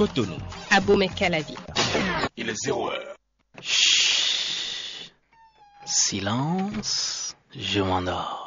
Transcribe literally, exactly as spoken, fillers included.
Cotonou. Abomey-Calavi. Il est zéro heure. Chut. Silence, je m'endors.